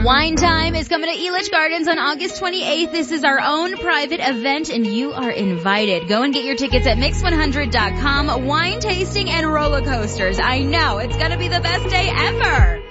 Wine Time is coming to Elitch Gardens on August 28th. This is our own private event, and you are invited. Go and get your tickets at Mix100.com. Wine tasting and roller coasters. I know, it's going to be the best day ever.